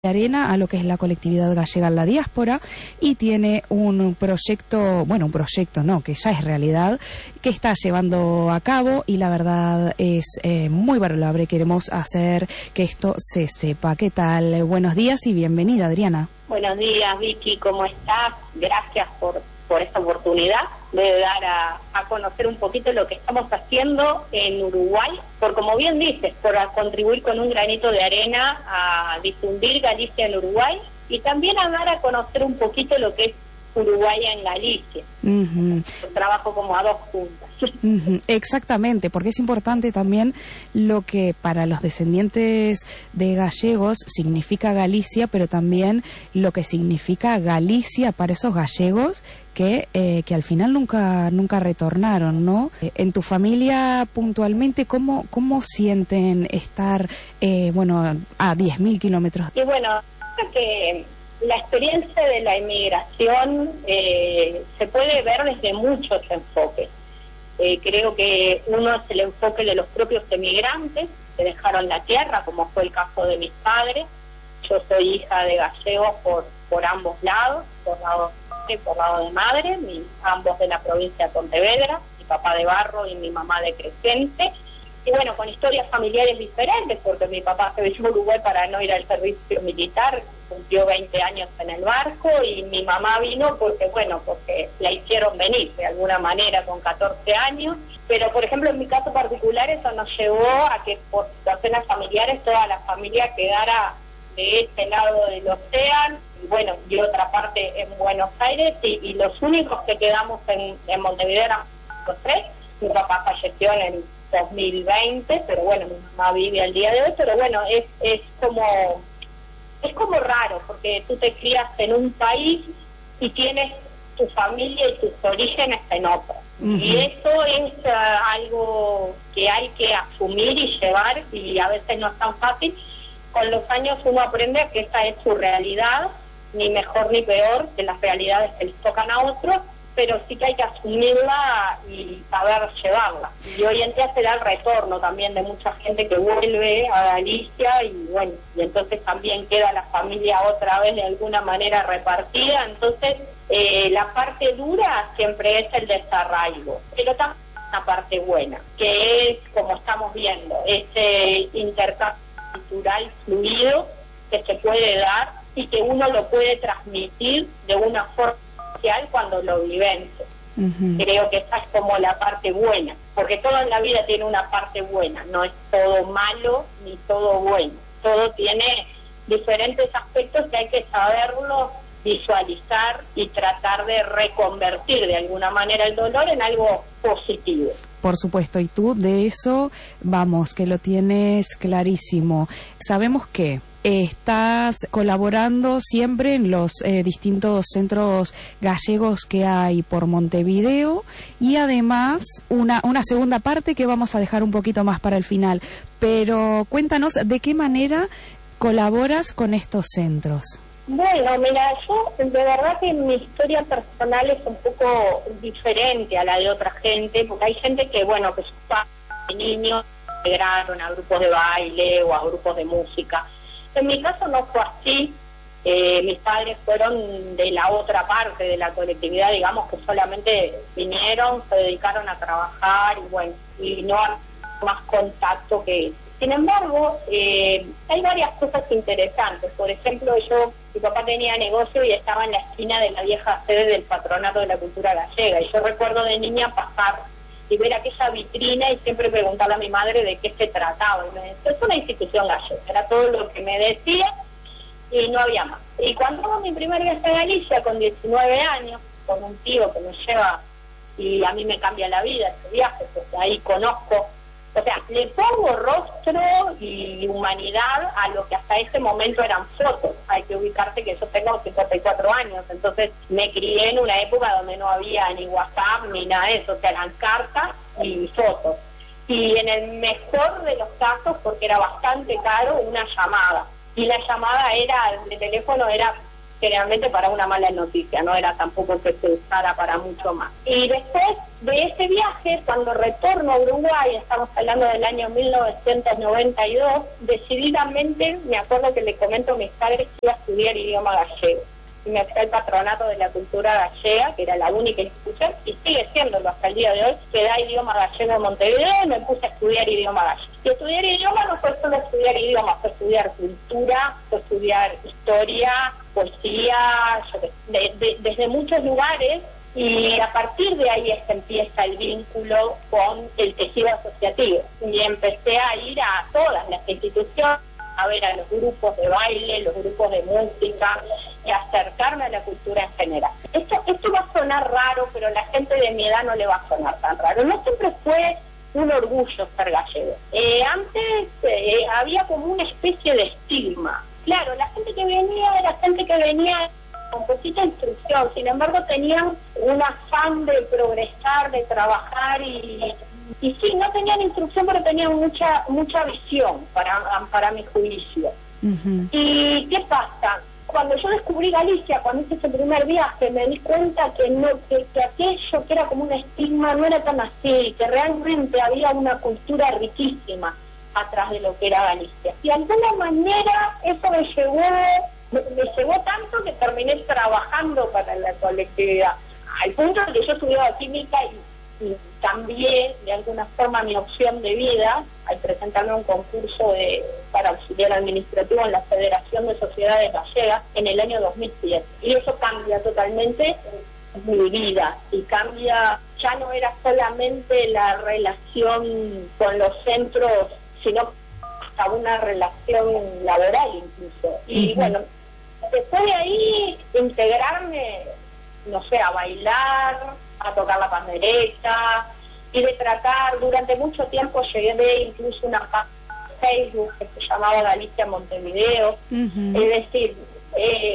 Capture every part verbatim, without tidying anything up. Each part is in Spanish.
Arena a lo que es la colectividad gallega en la diáspora y tiene un proyecto, bueno, un proyecto no, que ya es realidad, que está llevando a cabo y la verdad es eh, muy valorable. Queremos hacer que esto se sepa. ¿Qué tal? Buenos días y bienvenida, Adriana. Buenos días, Vicky, ¿cómo estás? Gracias por, por esta oportunidad de dar a, a conocer un poquito lo que estamos haciendo en Uruguay, por, como bien dices, por a contribuir con un granito de arena a difundir Galicia en Uruguay y también a dar a conocer un poquito lo que es Uruguay en Galicia. Uh-huh. Trabajo como a dos juntas. Uh-huh. Exactamente, porque es importante también lo que para los descendientes de gallegos significa Galicia, pero también lo que significa Galicia para esos gallegos que eh, que al final nunca nunca retornaron, ¿no? Eh, en tu familia puntualmente, ¿cómo cómo sienten estar, eh, bueno, a diez mil kilómetros? Y bueno, que la experiencia de la inmigración eh, se puede ver desde muchos enfoques. Eh, creo que uno es el enfoque de los propios emigrantes que dejaron la tierra, como fue el caso de mis padres. Yo soy hija de gallegos por, por ambos lados, por lado de por lado de madre, mi, ambos de la provincia de Pontevedra, mi papá de Barro y mi mamá de Crescente. Y bueno, con historias familiares diferentes, porque mi papá se vino a Uruguay para no ir al servicio militar, cumplió veinte años en el barco, y mi mamá vino porque, bueno, porque la hicieron venir de alguna manera con catorce años. Pero, por ejemplo, en mi caso particular, eso nos llevó a que por situaciones familiares toda la familia quedara de este lado del océano, y bueno, y otra parte en Buenos Aires, y, y los únicos que quedamos en, en Montevideo eran los tres. Mi papá falleció en el dos mil veinte, pero bueno, mi mamá vive al día de hoy, pero bueno, es es como es como raro, porque tú te crías en un país y tienes tu familia y tus orígenes en otro. Uh-huh. Y eso es uh, algo que hay que asumir y llevar, y a veces no es tan fácil. Con los años uno aprende que esta es su realidad, ni mejor ni peor que las realidades que les tocan a otros, pero sí que hay que asumirla y saber llevarla. Y hoy en día se da el retorno también de mucha gente que vuelve a Galicia, y bueno, y entonces también queda la familia otra vez de alguna manera repartida. Entonces eh, la parte dura siempre es el desarraigo, pero también una parte buena, que es, como estamos viendo, ese intercambio cultural fluido que se puede dar y que uno lo puede transmitir de una forma cuando lo vivencie. Uh-huh. Creo que esa es como la parte buena, porque todo en la vida tiene una parte buena, no es todo malo ni todo bueno, todo tiene diferentes aspectos que hay que saberlo visualizar y tratar de reconvertir de alguna manera el dolor en algo positivo. Por supuesto, y tú de eso, vamos, que lo tienes clarísimo. Sabemos que estás colaborando siempre en los eh, distintos centros gallegos que hay por Montevideo, y además una, una segunda parte que vamos a dejar un poquito más para el final. Pero cuéntanos de qué manera colaboras con estos centros. Bueno, mira, yo de verdad que mi historia personal es un poco diferente a la de otra gente, porque hay gente que, bueno, que sus padres de niños integraron a grupos de baile o a grupos de música. En mi caso no fue así. Eh, mis padres fueron de la otra parte de la colectividad, digamos, que solamente vinieron, se dedicaron a trabajar y bueno, y no hay más contacto que eso. Sin embargo, eh, hay varias cosas interesantes. Por ejemplo, yo, mi papá tenía negocio y estaba en la esquina de la vieja sede del Patronato de la Cultura Gallega, y yo recuerdo de niña pasar y ver aquella vitrina y siempre preguntarle a mi madre de qué se trataba. Y me decía, es una institución gallega, era todo lo que me decía y no había más. Y cuando hago mi primer viaje a Galicia con diecinueve años, con un tío que me lleva, y a mí me cambia la vida ese viaje, porque ahí conozco, o sea, le pongo rostro y humanidad a lo que hasta ese momento eran fotos. Hay que ubicarse que yo tengo cincuenta y cuatro años, entonces me crié en una época donde no había ni WhatsApp ni nada de eso, o sea, eran cartas y fotos. Y en el mejor de los casos, porque era bastante caro, una llamada. Y la llamada era, de teléfono era generalmente para una mala noticia, no era tampoco que se usara para mucho más. Y después de ese viaje, cuando retorno a Uruguay, estamos hablando del año mil novecientos noventa y dos, decididamente me acuerdo que le comento a mis padres que iba a estudiar idioma gallego. Y me fui al Patronato de la Cultura Gallega, que era la única institución, y sigue siéndolo hasta el día de hoy, que da idioma gallego en Montevideo, y me puse a estudiar idioma gallego. Y estudiar idioma no fue solo estudiar idioma, fue estudiar cultura, fue estudiar historia, poesía, yo, de, de, desde muchos lugares, y a partir de ahí es que empieza el vínculo con el tejido asociativo. Y empecé a ir a todas las instituciones, a ver a los grupos de baile, los grupos de música, y acercarme a la cultura en general. Esto, esto va a sonar raro, pero a la gente de mi edad no le va a sonar tan raro. No siempre fue un orgullo ser gallego. Eh, antes eh, había como una especie de estigma. Claro, la gente que venía era gente que venía con poquita instrucción, sin embargo tenían un afán de progresar, de trabajar y... Y sí, no tenían instrucción, pero tenían mucha mucha visión para, para mi juicio. Uh-huh. ¿Y qué pasa? Cuando yo descubrí Galicia, cuando hice ese primer viaje, me di cuenta que no que, que aquello que era como un estigma no era tan así, que realmente había una cultura riquísima atrás de lo que era Galicia. Y de alguna manera eso me llevó, me, me llevó tanto que terminé trabajando para la colectividad, al punto de que yo estudiaba química y y cambié de alguna forma mi opción de vida al presentarme a un concurso de, para auxiliar administrativo en la Federación de Sociedades Gallegas en el año dos mil siete. Y eso cambia totalmente mi vida y cambia, ya no era solamente la relación con los centros, sino hasta una relación laboral incluso. Y uh-huh. bueno, después de ahí integrarme, no sé, a bailar, a tocar la pandereta y de tratar, durante mucho tiempo llegué de incluso una página de Facebook que se llamaba Galicia Montevideo, uh-huh. es decir, eh,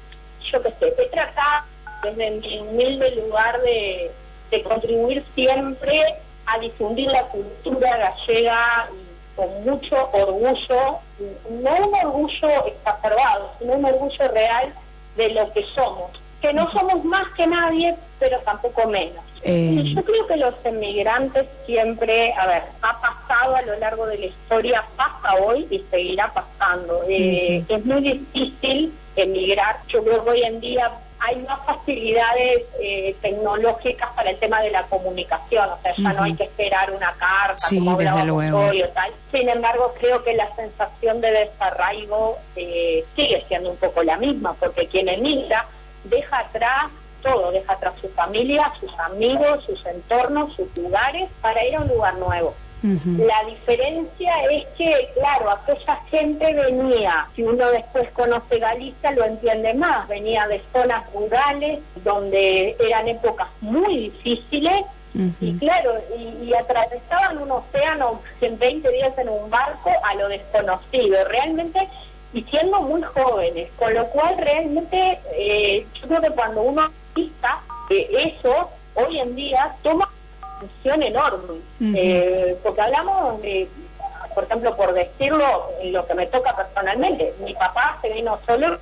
yo qué sé, he tratado desde mi humilde lugar de, de contribuir siempre a difundir la cultura gallega y con mucho orgullo, no un orgullo exacerbado, sino un orgullo real de lo que somos, que no somos más que nadie, pero tampoco menos. Eh... Yo creo que los emigrantes siempre, a ver, ha pasado a lo largo de la historia, pasa hoy y seguirá pasando. Eh, uh-huh. Es muy difícil emigrar. Yo creo que hoy en día hay más facilidades eh, tecnológicas para el tema de la comunicación, o sea, ya uh-huh. no hay que esperar una carta, sí, como hablábamos hoy o tal. Sin embargo, creo que la sensación de desarraigo eh, sigue siendo un poco la misma, porque quien emigra deja atrás todo, deja atrás su familia, sus amigos, sus entornos, sus lugares, para ir a un lugar nuevo. Uh-huh. La diferencia es que, claro, aquella gente venía, si uno después conoce Galicia lo entiende más, venía de zonas rurales donde eran épocas muy difíciles, uh-huh. y claro, y, y atravesaban un océano en veinte días en un barco a lo desconocido, realmente, y siendo muy jóvenes, con lo cual realmente eh, yo creo que cuando uno pisa eh, eso, hoy en día toma una función enorme, uh-huh. eh, porque hablamos de, por ejemplo, por decirlo, lo que me toca personalmente, mi papá se vino solo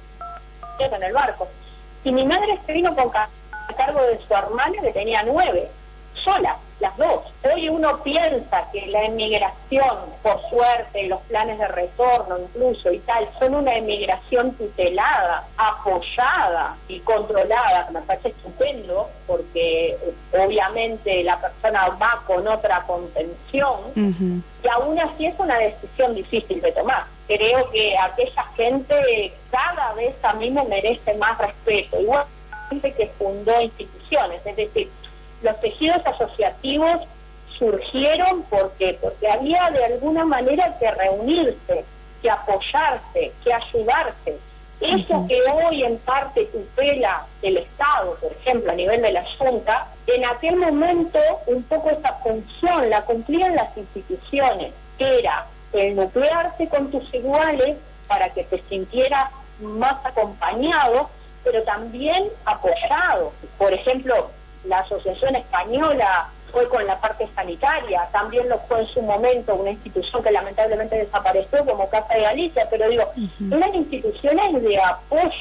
en el barco, y mi madre se vino con a cargo de su hermana que tenía nueve, sola, las dos. Hoy uno piensa que la emigración, por suerte, los planes de retorno incluso y tal, son una emigración tutelada, apoyada y controlada, que me parece estupendo, porque obviamente la persona va con otra contención, uh-huh. y aún así es una decisión difícil de tomar. Creo que aquella gente cada vez a mí me merece más respeto, igual gente que fundó instituciones, es decir, los tejidos asociativos surgieron porque porque había de alguna manera que reunirse, que apoyarse, que ayudarse. Eso uh-huh. que hoy en parte tutela el Estado, por ejemplo, a nivel de la Junta, en aquel momento un poco esa función la cumplían las instituciones, que era el nuclearse con tus iguales para que te sintieras más acompañado, pero también apoyado. Por ejemplo, la Asociación Española fue con la parte sanitaria, también lo fue en su momento una institución que lamentablemente desapareció como Casa de Galicia, pero digo, uh-huh. eran instituciones de apoyo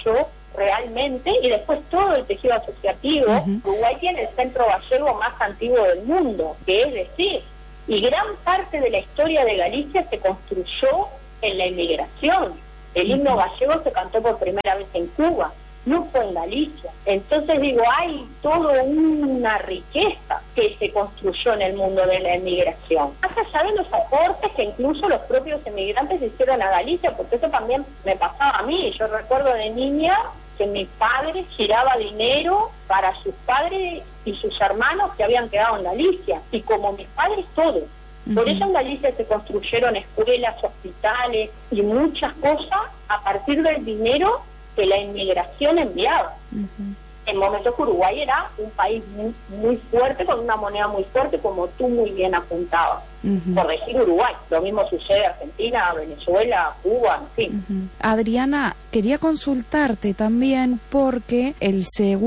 realmente, y después todo el tejido asociativo. Uh-huh. Uruguay tiene el centro gallego más antiguo del mundo, que es decir, y gran parte de la historia de Galicia se construyó en la inmigración. El uh-huh. himno gallego se cantó por primera vez en Cuba, no fue en Galicia. Entonces digo, hay toda una riqueza que se construyó en el mundo de la inmigración. Más allá de los aportes que incluso los propios emigrantes hicieron a Galicia, porque eso también me pasaba a mí. Yo recuerdo de niña que mi padre giraba dinero para sus padres y sus hermanos que habían quedado en Galicia, y como mis padres todos. Uh-huh. Por eso en Galicia se construyeron escuelas, hospitales y muchas cosas a partir del dinero que la inmigración enviaba. Uh-huh. En momentos que Uruguay era un país muy, muy fuerte, con una moneda muy fuerte, como tú muy bien apuntabas. Uh-huh. Por decir Uruguay, lo mismo sucede Argentina, Venezuela, Cuba, en fin. Uh-huh. Adriana, quería consultarte también porque el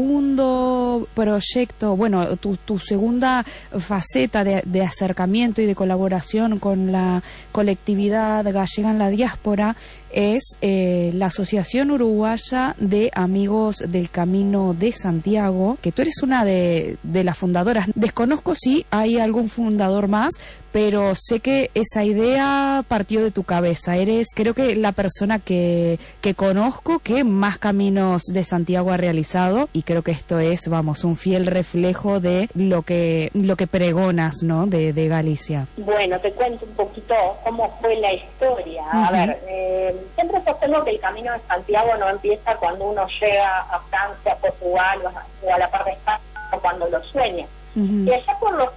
segundo proyecto, bueno, tu, tu segunda faceta de, de acercamiento y de colaboración con la colectividad gallega en la diáspora es eh, la Asociación Uruguaya de Amigos del Camino de Santiago, que tú eres una de, de las fundadoras. Desconozco si hay algún fundador más, pero sé que esa idea partió de tu cabeza. Eres, creo que, la persona que, que conozco que más caminos de Santiago ha realizado, y creo que esto es, vamos, un fiel reflejo de lo que lo que pregonas, ¿no?, de, de Galicia. Bueno, te cuento un poquito cómo fue la historia. Uh-huh. A ver, eh, siempre sostengo que el Camino de Santiago no empieza cuando uno llega a Francia, a Portugal o a, o a la parte de España, o cuando lo sueña. Uh-huh. Y allá por los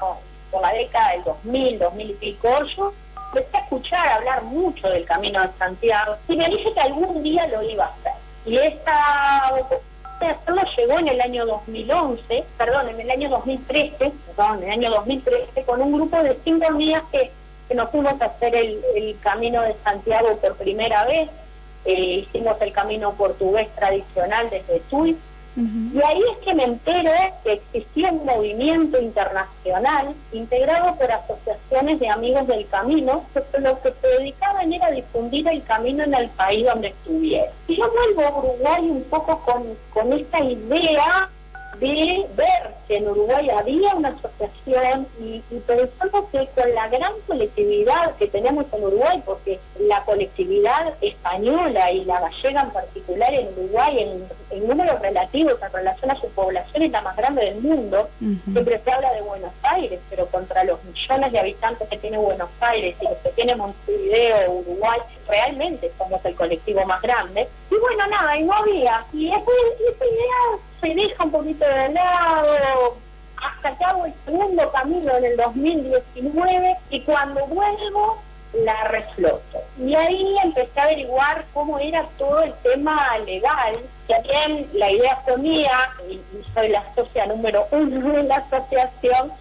por la década del dos mil, dos mil y pico, yo empecé a escuchar hablar mucho del Camino de Santiago y me dije que algún día lo iba a hacer. Y esta oportunidad de hacerlo llegó en el año dos mil once, perdón, en el año dos mil trece, perdón, en el año dos mil trece, con un grupo de cinco amigas que, que nos fuimos a hacer el, el Camino de Santiago por primera vez. Eh, hicimos el camino portugués tradicional desde Tui. Uh-huh. Y ahí es que me entero que existía un movimiento internacional integrado por asociaciones de amigos del camino, que lo que se dedicaban era difundir el camino en el país donde estuviera. Y yo vuelvo a Uruguay un poco con, con esta idea de ver que en Uruguay había una asociación y, y pensando que con la gran colectividad que tenemos en Uruguay, porque la colectividad española y la gallega en particular en Uruguay, en, en números relativos en relación a su población, es la más grande del mundo. Uh-huh. Siempre se habla de Buenos Aires, pero contra los millones de habitantes que tiene Buenos Aires y los que tiene Montevideo, Uruguay, realmente somos el colectivo más grande. Y bueno, nada, y no había. Y después esa idea se deja un poquito de lado hasta que hago el segundo camino en el dos mil diecinueve, y cuando vuelvo la refloto. Y ahí empecé a averiguar cómo era todo el tema legal. Si bien la idea fue mía, y, y soy la socia número uno de la asociación,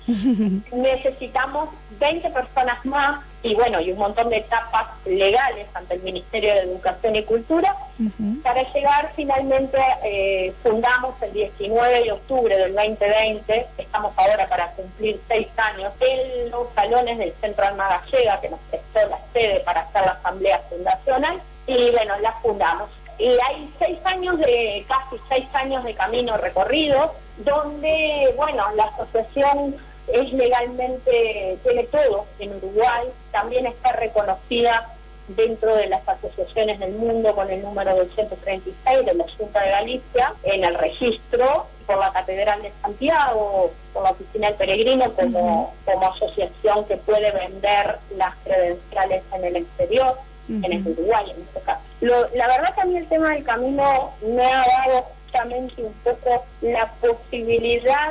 necesitamos veinte personas más, y bueno, y un montón de etapas legales ante el Ministerio de Educación y Cultura, uh-huh. para llegar finalmente, eh, fundamos el diecinueve de octubre del veinte veinte, estamos ahora para cumplir seis años, en los salones del Centro Alma Gallega, que nos prestó la sede para hacer la asamblea fundacional, y bueno, la fundamos. Y hay seis años de, casi seis años de camino recorrido, donde, bueno, la asociación es legalmente, tiene todo en Uruguay, también está reconocida dentro de las asociaciones del mundo con el número del ciento treinta y seis de la Junta de Galicia, en el registro, por la Catedral de Santiago, por la Oficina del Peregrino, como, uh-huh. como asociación que puede vender las credenciales en el exterior, uh-huh. en el Uruguay en este caso. Lo, la verdad que a mí el tema del camino me ha dado justamente un poco la posibilidad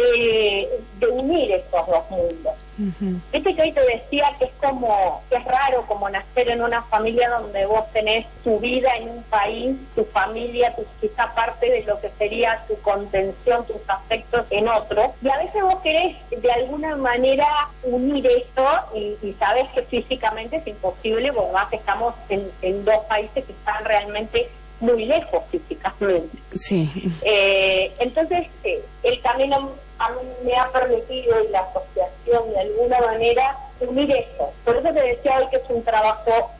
de, de unir estos dos mundos. Uh-huh. Viste que hoy te decía que es como, que es raro como nacer en una familia donde vos tenés tu vida en un país, tu familia, tu, quizá parte de lo que sería tu contención, tus afectos en otro, y a veces vos querés de alguna manera unir eso y, y sabés que físicamente es imposible, porque más estamos en, en dos países que están realmente muy lejos físicamente. Sí. Eh, entonces, eh, el camino a mí me ha permitido, y la asociación de alguna manera, unir eso. Por eso te decía hoy que es un trabajo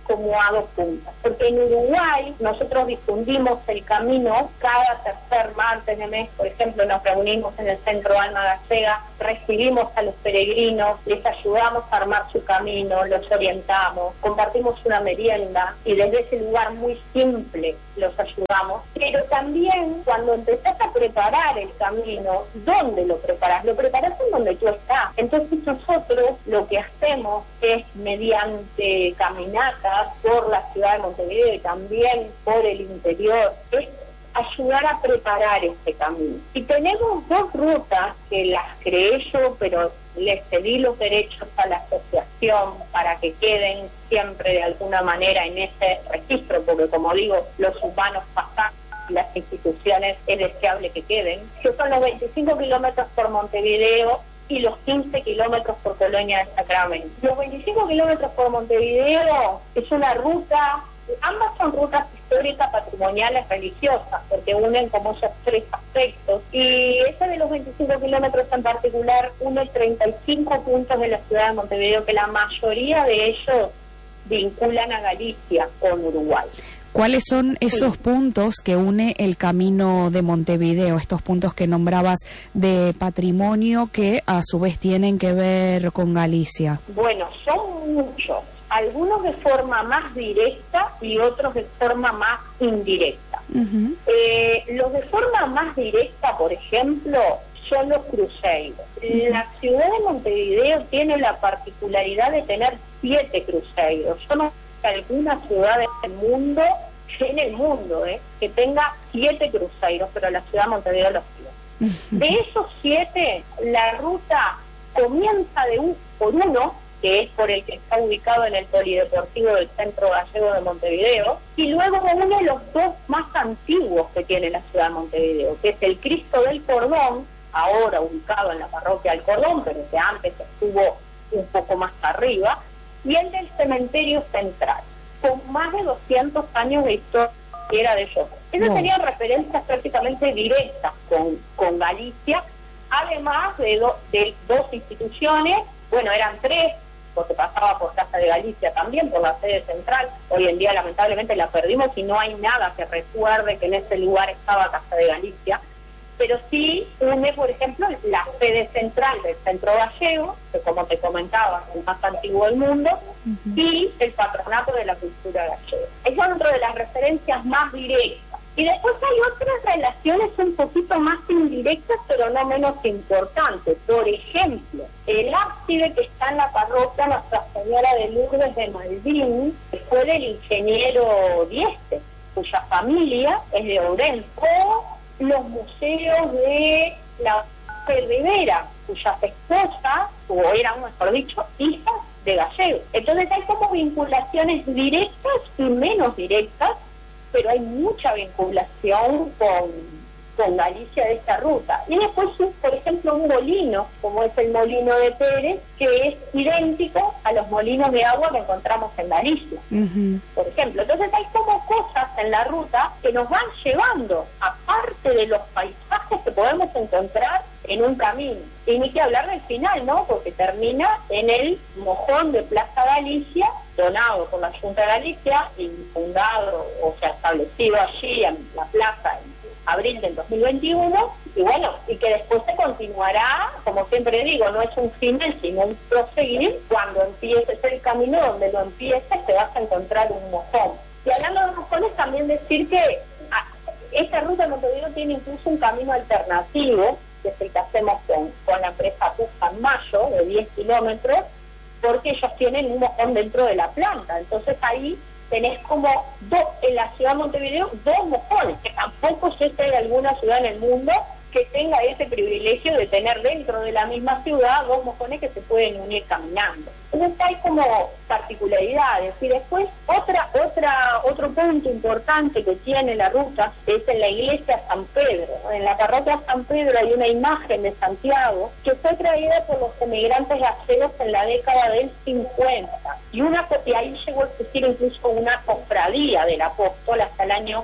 como a dos puntas. Porque en Uruguay nosotros difundimos el camino cada tercer martes de mes, por ejemplo, nos reunimos en el Centro Alma Gallega, recibimos a los peregrinos, les ayudamos a armar su camino, los orientamos, compartimos una merienda y desde ese lugar muy simple los ayudamos. Pero también cuando empezás a preparar el camino, ¿dónde lo preparás? Lo preparás en donde tú estás. Entonces nosotros lo que hacemos es mediante caminatas por la ciudad de Montevideo y también por el interior, es ayudar a preparar este camino. Y tenemos dos rutas que las creé yo, pero les cedí los derechos a la asociación para que queden siempre de alguna manera en ese registro, porque como digo, los humanos pasan, las instituciones es deseable que queden, que son los veinticinco kilómetros por Montevideo y los quince kilómetros por Colonia de Sacramento. Los veinticinco kilómetros por Montevideo es una ruta, ambas son rutas históricas, patrimoniales, religiosas, porque unen como esos tres aspectos. Y ese de los veinticinco kilómetros en particular une treinta y cinco puntos de la ciudad de Montevideo, que la mayoría de ellos vinculan a Galicia con Uruguay. ¿Cuáles son esos sí. puntos que une el Camino de Montevideo, estos puntos que nombrabas de patrimonio que a su vez tienen que ver con Galicia? Bueno, son muchos, algunos de forma más directa y otros de forma más indirecta. Uh-huh. eh, los de forma más directa, por ejemplo, son los cruceros. Uh-huh. La ciudad de Montevideo tiene la particularidad de tener siete cruceros. Yo no sé alguna ciudad del mundo, en el mundo, eh, que tenga siete cruceros, pero la ciudad de Montevideo los tiene. Uh-huh. De esos siete, la ruta comienza de un por uno, que es por el que está ubicado en el polideportivo del Centro Gallego de Montevideo, y luego une los dos más antiguos que tiene la ciudad de Montevideo, que es el Cristo del Cordón, ahora ubicado en la parroquia del Cordón, pero que antes estuvo un poco más arriba, y el del Cementerio Central, con más de doscientos años de historia que era de ellos. Esas no. serían referencias prácticamente directas con, con Galicia, además de, do, de dos instituciones, bueno, eran tres, porque pasaba por Casa de Galicia también, por la sede central. Hoy en día lamentablemente la perdimos y no hay nada que recuerde que en ese lugar estaba Casa de Galicia, pero sí une, por ejemplo, la sede central del Centro Gallego, que como te comentaba, es el más antiguo del mundo, uh-huh. y el Patronato de la Cultura Gallega. Es otra de las referencias más directas. Y después hay otras relaciones un poquito más indirectas, pero no menos importantes. Por ejemplo, el ábside que está en la parroquia Nuestra Señora de Lourdes de Malvín fue del ingeniero Dieste, cuya familia es de Ourense, o los museos de la Rivera, cuyas esposas, o eran, mejor dicho, hijas de gallegos. Entonces hay como vinculaciones directas y menos directas, pero hay mucha vinculación con, con Galicia de esta ruta. Y después, por ejemplo, un molino, como es el molino de Pérez, que es idéntico a los molinos de agua que encontramos en Galicia, uh-huh. por ejemplo. Entonces hay como cosas en la ruta que nos van llevando, aparte de los paisajes que podemos encontrar en un camino. Y ni que hablar del final, ¿no? Porque termina en el mojón de Plaza Galicia, donado por la Junta de Galicia y fundado, o sea, establecido allí en la plaza en abril del dos mil veintiuno, y bueno, y que después se continuará, como siempre digo, no es un final, sino un proseguir. Cuando empieces el camino, donde lo empieces, te vas a encontrar un mojón. Y hablando de mojones, también decir que ah, esta ruta de Montevideo tiene incluso un camino alternativo, que es el que hacemos con, con la empresa Puja en Mayo, de diez kilómetros, porque ellos tienen un mojón dentro de la planta. Entonces ahí tenés como dos, en la ciudad de Montevideo, dos mojones, que tampoco sé si hay alguna ciudad en el mundo que tenga ese privilegio de tener dentro de la misma ciudad dos mojones que se pueden unir caminando. Entonces hay como particularidades. Y después otra otra otro punto importante que tiene la ruta es en la iglesia San Pedro. En la parroquia San Pedro hay una imagen de Santiago que fue traída por los emigrantes gallegos en la década del cincuenta. Y, una, y ahí llegó a existir incluso una cofradía del apóstol hasta el año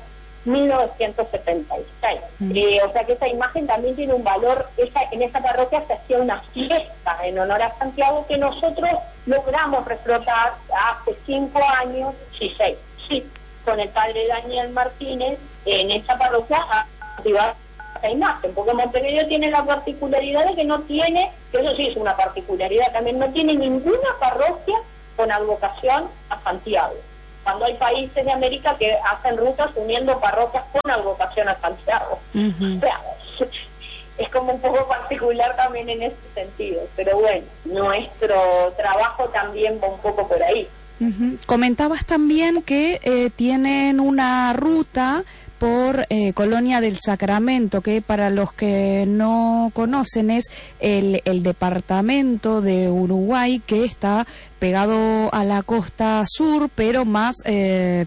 mil novecientos setenta y seis. Mm. Eh, o sea que esa imagen también tiene un valor. Esa, en esa parroquia se hacía una fiesta en honor a Santiago que nosotros logramos reflotar hace cinco años, sí, seis, sí, con el padre Daniel Martínez en esa parroquia a activar esa imagen, porque Montevideo tiene la particularidad de que no tiene, que eso sí es una particularidad también, no tiene ninguna parroquia con advocación a Santiago, cuando hay países de América que hacen rutas uniendo parroquias con advocación a Santiago. Uh-huh. O sea, es como un poco particular también en ese sentido, pero bueno, nuestro trabajo también va un poco por ahí. Uh-huh. Comentabas también que eh, tienen una ruta por eh, Colonia del Sacramento, que para los que no conocen es el, el departamento de Uruguay que está pegado a la costa sur, pero más eh,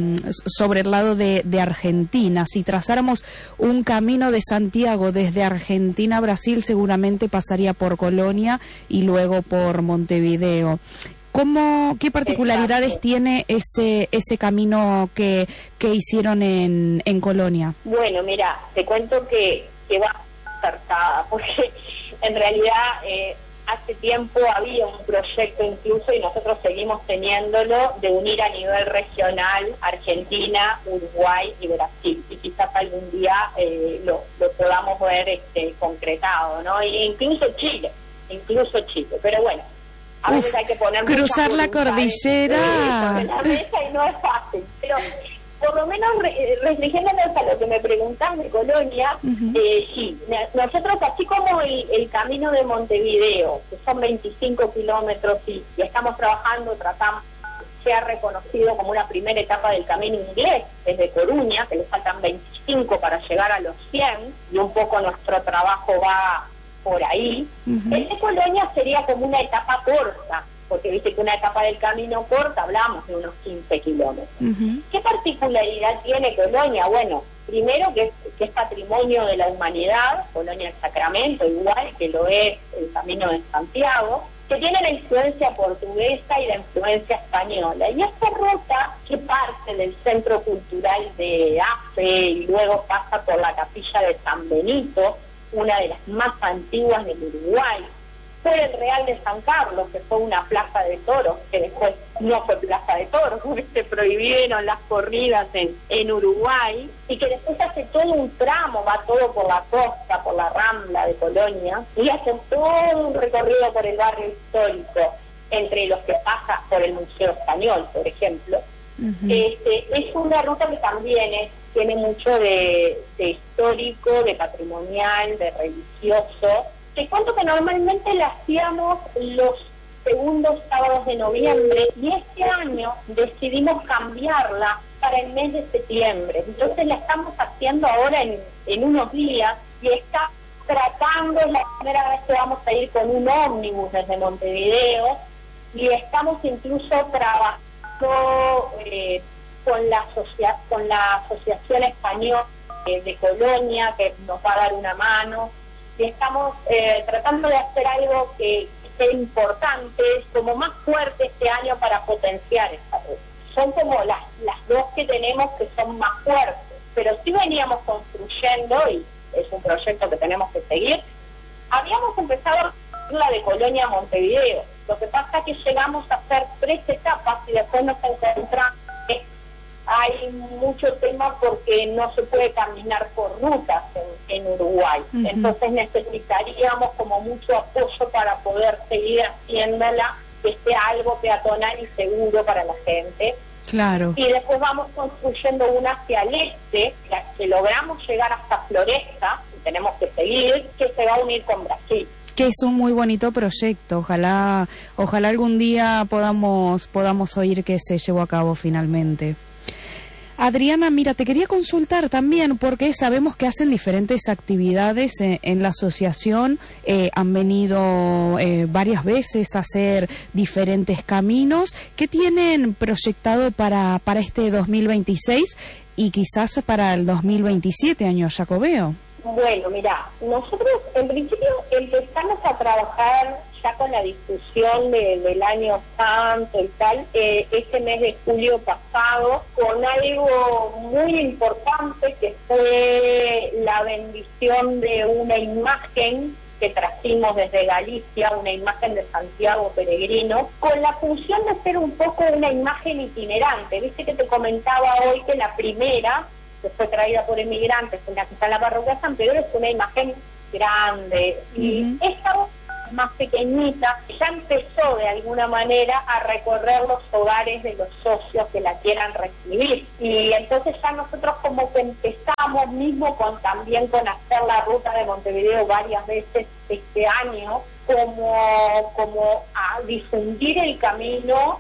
sobre el lado de, de Argentina. Si trazáramos un camino de Santiago desde Argentina a Brasil, seguramente pasaría por Colonia y luego por Montevideo. ¿Cómo, qué particularidades Exacto. tiene ese ese camino que, que hicieron en, en Colonia? Bueno, mira, te cuento que, que va acertada, porque en realidad eh, hace tiempo había un proyecto incluso, y nosotros seguimos teniéndolo, de unir a nivel regional Argentina, Uruguay y Brasil, y quizás algún día eh, lo, lo podamos ver este, concretado, ¿no? E incluso Chile, incluso Chile, pero bueno. A veces Uf, hay que poner cruzar la cordillera sobre la mesa y no es fácil, pero por lo menos re, restringiéndonos a lo que me preguntás de Colonia, uh-huh. eh, sí, nosotros así como el, el camino de Montevideo, que son veinticinco kilómetros y, y estamos trabajando, tratamos, se ha reconocido como una primera etapa del camino inglés desde Coruña, que le faltan veinticinco para llegar a los cien, y un poco nuestro trabajo va por ahí. Uh-huh. El de Colonia sería como una etapa corta, porque viste que una etapa del camino corta, hablamos de unos quince kilómetros. Uh-huh. ¿Qué particularidad tiene Colonia? Bueno, primero que es, que es patrimonio de la humanidad, Colonia del Sacramento, igual que lo es el Camino de Santiago, que tiene la influencia portuguesa y la influencia española. Y esta ruta, que parte del Centro Cultural de A F E y luego pasa por la Capilla de San Benito, una de las más antiguas del Uruguay, por el Real de San Carlos, que fue una plaza de toros, que después no fue plaza de toros, se prohibieron las corridas en, en Uruguay, y que después hace todo un tramo, va todo por la costa, por la Rambla de Colonia, y hace todo un recorrido por el barrio histórico, entre los que pasa por el Museo Español, por ejemplo. Uh-huh. Este, es una ruta que también es tiene mucho de, de histórico, de patrimonial, de religioso. Te cuento que normalmente la hacíamos los segundos sábados de noviembre y este año decidimos cambiarla para el mes de septiembre. Entonces la estamos haciendo ahora en, en unos días y está tratando, es la primera vez que vamos a ir con un ómnibus desde Montevideo y estamos incluso trabajando eh, con la asocia con la Asociación Española eh, de Colonia, que nos va a dar una mano, y estamos eh, tratando de hacer algo que sea importante, como más fuerte este año para potenciar esta ruta. Son como las, las dos que tenemos que son más fuertes, pero sí veníamos construyendo, y es un proyecto que tenemos que seguir. Habíamos empezado la de Colonia a Montevideo, lo que pasa es que llegamos a hacer tres etapas y después nos encontramos que hay mucho tema porque no se puede caminar por rutas en, en Uruguay. Uh-huh. Entonces necesitaríamos como mucho apoyo para poder seguir haciéndola, que sea algo peatonal y seguro para la gente. Claro. Y después vamos construyendo una hacia el este, la que logramos llegar hasta Floresta, y tenemos que seguir, que se va a unir con Brasil. Que es un muy bonito proyecto, ojalá ojalá algún día podamos podamos oír que se llevó a cabo finalmente. Adriana, mira, te quería consultar también porque sabemos que hacen diferentes actividades en, en la asociación, eh, han venido eh, varias veces a hacer diferentes caminos. ¿Qué tienen proyectado para, para este dos mil veintiséis y quizás para el dos mil veintisiete, año jacobeo? Bueno, mira, nosotros en principio empezamos a trabajar ya con la discusión de, del año santo y tal, eh, este mes de julio pasado, con algo muy importante que fue la bendición de una imagen que trajimos desde Galicia, una imagen de Santiago Peregrino, con la función de ser un poco una imagen itinerante. Viste que te comentaba hoy que la primera, que fue traída por emigrantes, en la que está en la parroquia San Pedro, es una imagen grande, y uh-huh. esta más pequeñita ya empezó de alguna manera a recorrer los hogares de los socios que la quieran recibir, y entonces ya nosotros como que empezamos mismo con también con hacer la ruta de Montevideo varias veces este año, como, como a difundir el camino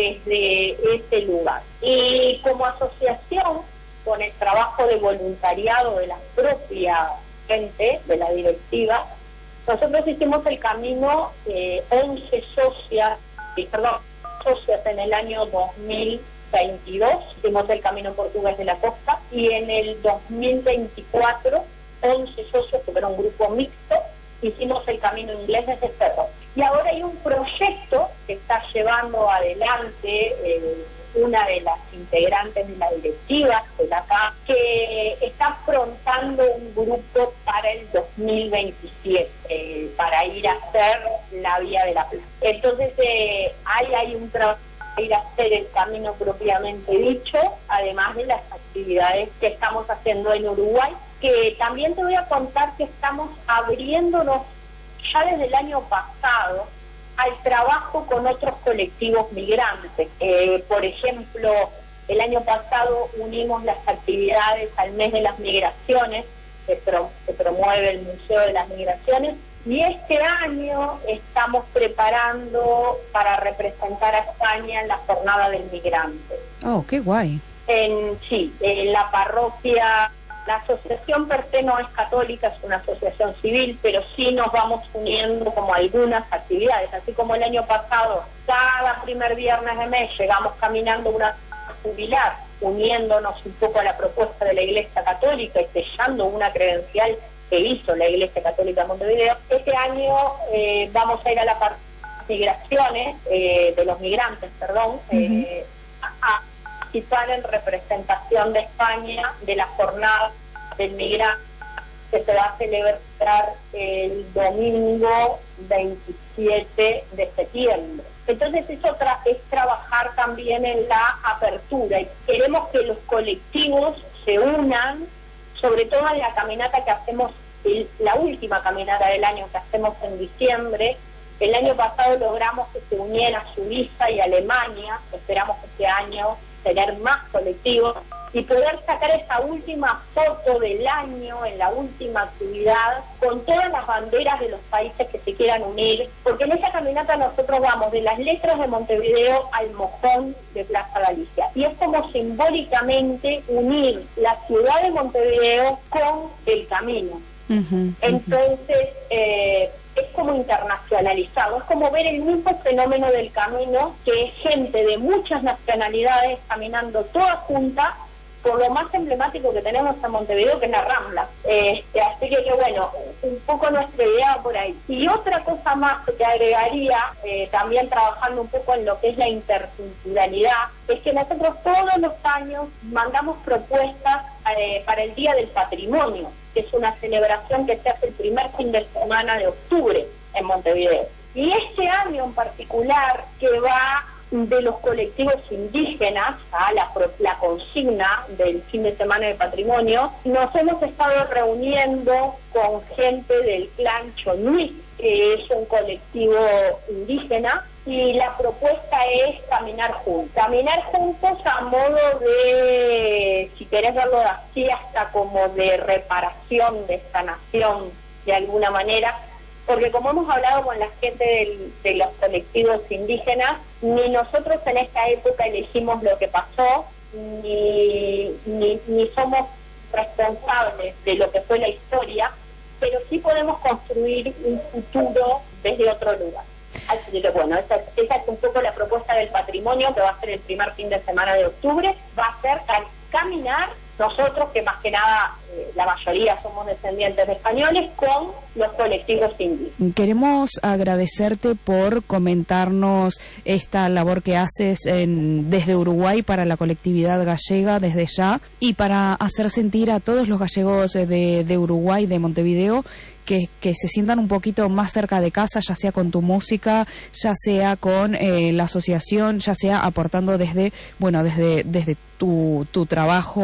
desde ese lugar. Y como asociación, con el trabajo de voluntariado de la propia gente, de la directiva, nosotros hicimos el camino eh, once socias, eh, perdón, socias en el año dos mil veintidós, hicimos el camino portugués de la costa, y en el dos mil veinticuatro, once socios, que era un grupo mixto, hicimos el camino inglés desde Cerro. Y ahora hay un proyecto que está llevando adelante eh, una de las integrantes de la directiva de la C A, que está afrontando un grupo para el dos mil veintisiete, eh, para ir a hacer la Vía de la Plata. Entonces, eh, ahí hay un trabajo para ir a hacer el camino propiamente dicho, además de las actividades que estamos haciendo en Uruguay, que también te voy a contar que estamos abriéndonos ya desde el año pasado al trabajo con otros colectivos migrantes. Eh, por ejemplo, el año pasado unimos las actividades al mes de las migraciones, que, pro, que promueve el Museo de las Migraciones, y este año estamos preparando para representar a España en la Jornada del Migrante. Oh, qué guay. En, sí, en la parroquia. La asociación per se no es católica, es una asociación civil, pero sí nos vamos uniendo como algunas actividades, así como el año pasado, cada primer viernes de mes llegamos caminando una jubilar, uniéndonos un poco a la propuesta de la Iglesia Católica y sellando una credencial que hizo la Iglesia Católica de Montevideo. Este año eh, vamos a ir a la parte de migraciones, eh, de los migrantes, perdón, uh-huh. eh, a, a participar en representación de España de la jornada del migrante que se va a celebrar el domingo veintisiete de septiembre. Entonces eso tra- es trabajar también en la apertura, y queremos que los colectivos se unan, sobre todo en la caminata que hacemos, el, la última caminata del año que hacemos en diciembre. El año pasado logramos que se uniera Suiza y Alemania, esperamos que este año tener más colectivos y poder sacar esa última foto del año en la última actividad con todas las banderas de los países que se quieran unir, porque en esa caminata nosotros vamos de las letras de Montevideo al mojón de Plaza Galicia, y es como simbólicamente unir la ciudad de Montevideo con el camino. Uh-huh, Entonces, uh-huh. eh, es como internacionalizado, es como ver el mismo fenómeno del camino, que es gente de muchas nacionalidades caminando toda junta por lo más emblemático que tenemos en Montevideo, que es la Rambla. Este, así que, que bueno, un poco nuestra idea por ahí. Y otra cosa más que agregaría, eh, también trabajando un poco en lo que es la interculturalidad, es que nosotros todos los años mandamos propuestas eh, para el Día del Patrimonio, que es una celebración que se hace el primer fin de semana de octubre en Montevideo. Y este año en particular, que va de los colectivos indígenas a la, la consigna del fin de semana de patrimonio, nos hemos estado reuniendo con gente del clan Chonui, que es un colectivo indígena, y la propuesta es caminar juntos. Caminar juntos a modo de, si querés verlo así, hasta como de reparación, de sanación, de alguna manera, porque como hemos hablado con la gente del, de los colectivos indígenas, ni nosotros en esta época elegimos lo que pasó, ni, ni, ni somos responsables de lo que fue la historia, pero sí podemos construir un futuro desde otro lugar. Así que bueno, esa, esa es un poco la propuesta del patrimonio, que va a ser el primer fin de semana de octubre, va a ser caminar nosotros, que más que nada eh, la mayoría somos descendientes de españoles, con los colectivos indígenas. Queremos agradecerte por comentarnos esta labor que haces en, desde Uruguay para la colectividad gallega desde ya, y para hacer sentir a todos los gallegos de, de Uruguay, de Montevideo, Que, que se sientan un poquito más cerca de casa, ya sea con tu música, ya sea con eh, la asociación, ya sea aportando desde, bueno, desde, desde tu, tu trabajo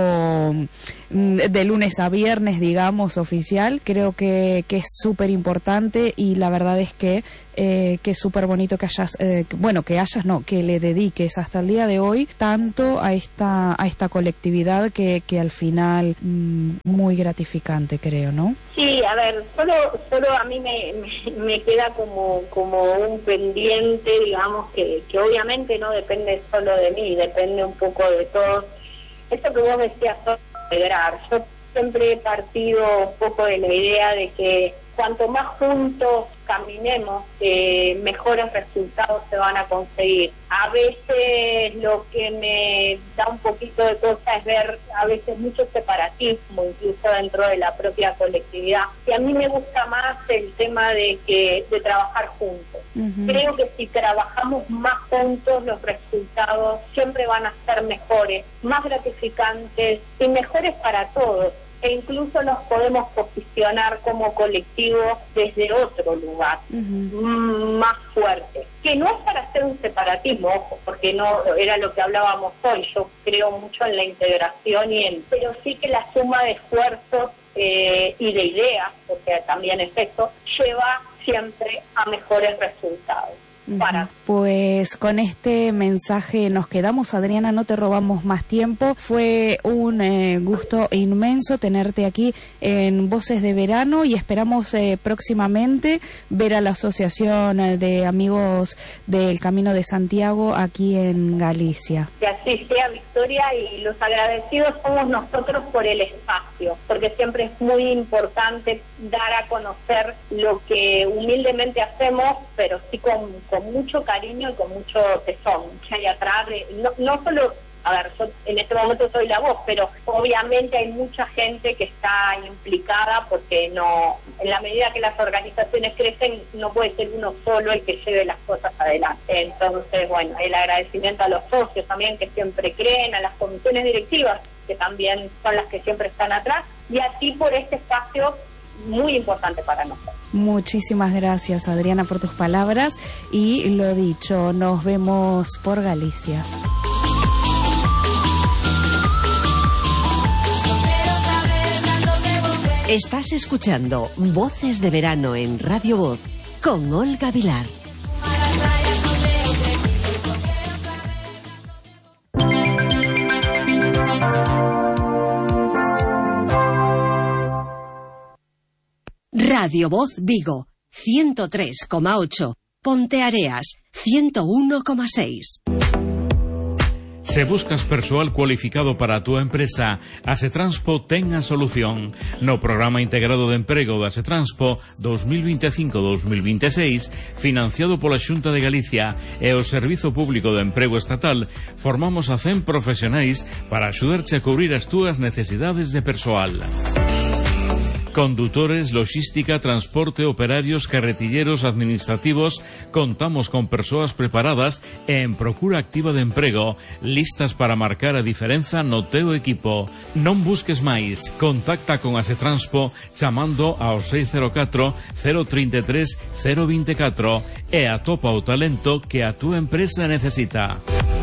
de lunes a viernes, digamos, oficial. Creo que, que es súper importante, y la verdad es que eh, que es súper bonito que hayas, eh, que, bueno, que hayas, no, que le dediques hasta el día de hoy tanto a esta a esta colectividad que, que al final mmm, muy gratificante, creo, ¿no? Sí, a ver, solo solo a mí me, me, me queda como como un pendiente, digamos, que, que obviamente no depende solo de mí, depende un poco de todos. Esto que vos decías, integrar. Yo siempre he partido un poco de la idea de que cuanto más juntos caminemos, eh, mejores resultados se van a conseguir. A veces lo que me da un poquito de cosa es ver a veces mucho separatismo, incluso dentro de la propia colectividad. Y a mí me gusta más el tema de que de trabajar juntos. Uh-huh. Creo que si trabajamos más juntos, los resultados siempre van a ser mejores, más gratificantes y mejores para todos. E incluso nos podemos posicionar como colectivo desde otro lugar, uh-huh. más fuerte. Que no es para hacer un separatismo, ojo, porque no era lo que hablábamos hoy. Yo creo mucho en la integración, y en, pero sí que la suma de esfuerzos eh, y de ideas, porque también es esto, lleva siempre a mejores resultados. Para. Pues con este mensaje nos quedamos, Adriana, no te robamos más tiempo. Fue un eh, gusto inmenso tenerte aquí en Voces de Verano, y esperamos eh, próximamente ver a la Asociación de Amigos del Camino de Santiago aquí en Galicia. Que así sea, Victoria, y los agradecidos somos nosotros por el espacio, porque siempre es muy importante dar a conocer lo que humildemente hacemos, pero sí con con mucho cariño y con mucho tesón, que hay atrás de, no, no solo, a ver, yo en este momento soy la voz, pero obviamente hay mucha gente que está implicada, porque no, en la medida que las organizaciones crecen, no puede ser uno solo el que lleve las cosas adelante. Entonces, bueno, el agradecimiento a los socios también, que siempre creen, a las comisiones directivas, que también son las que siempre están atrás, y a ti por este espacio muy importante para nosotros. Muchísimas gracias, Adriana, por tus palabras, y lo dicho, nos vemos por Galicia. Estás escuchando Voces de Verano en Radio Voz con Olga Vilar. Radio Voz Vigo, ciento tres coma ocho. Ponteareas, ciento uno coma seis. Se buscas persoal cualificado para a túa empresa, a Setranspo ten a solución. No Programa Integrado de Emprego da Setranspo dos mil veinticinco a dos mil veintiséis, financiado pola Xunta de Galicia e o Servizo Público de Emprego Estatal, formamos a cen profesionais para axudarche a cubrir as túas necesidades de persoal. Condutores, logística, transporte, operarios, carretilleros, administrativos. Contamos con persoas preparadas e en procura activa de emprego, listas para marcar a diferenza no teu equipo. Non busques máis, contacta con a Setranspo chamando ao seis cero catro, cero treinta e tres, cero vinte e catro e atopa o talento que a túa empresa necesita.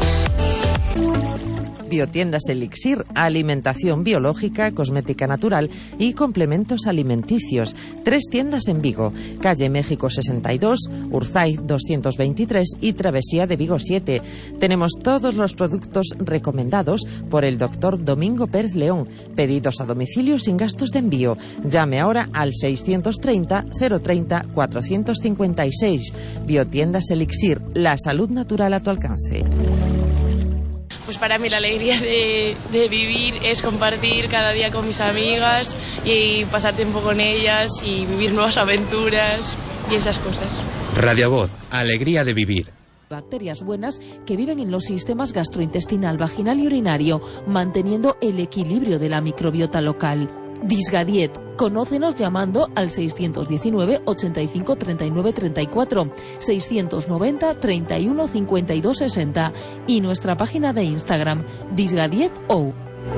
Biotiendas Elixir, alimentación biológica, cosmética natural y complementos alimenticios. Tres tiendas en Vigo, calle México sesenta y dos, Urzaiz doscientos veintitrés y Travesía de Vigo siete. Tenemos todos los productos recomendados por el doctor Domingo Pérez León. Pedidos a domicilio sin gastos de envío. Llame ahora al seiscientos treinta, cero treinta, cuatrocientos cincuenta y seis. Biotiendas Elixir, la salud natural a tu alcance. Pues para mí la alegría de, de vivir es compartir cada día con mis amigas y pasar tiempo con ellas y vivir nuevas aventuras y esas cosas. Radio Voz, alegría de vivir. Bacterias buenas que viven en los sistemas gastrointestinal, vaginal y urinario, manteniendo el equilibrio de la microbiota local. Disgadiet. Conócenos llamando al seiscientos diecinueve, ochenta y cinco, treinta y nueve, treinta y cuatro, seiscientos noventa, treinta y uno, cincuenta y dos, sesenta y nuestra página de Instagram, disgadietou.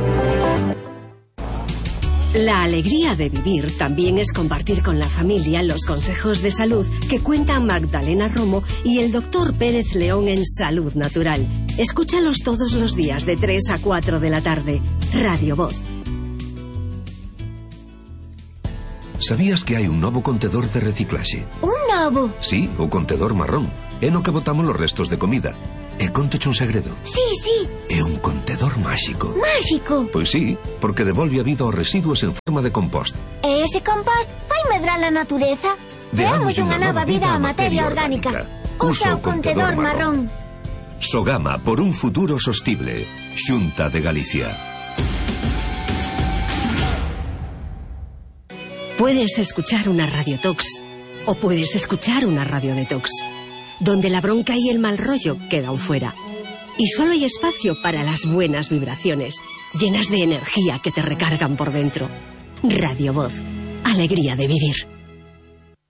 La alegría de vivir también es compartir con la familia los consejos de salud que cuentan Magdalena Romo y el doctor Pérez León en Salud Natural. Escúchalos todos los días de tres a cuatro de la tarde. Radio Voz. Sabías que hai un novo contedor de reciclaxe? Un novo? Sí, o contedor marrón. É no que botamos os restos de comida. E contoche un segredo. Sí, sí. É un contedor máxico. Máxico? Pois sí, porque devolve a vida aos residuos en forma de compost. E ese compost vai medrar a natureza? Deamos unha nova vida á materia orgánica. Usa o contedor marrón. Sogama por un futuro sostible. Xunta de Galicia. Puedes escuchar una radiotox o puedes escuchar una radio detox, donde la bronca y el mal rollo quedan fuera. Y solo hay espacio para las buenas vibraciones, llenas de energía que te recargan por dentro. Radio Voz. Alegría de vivir.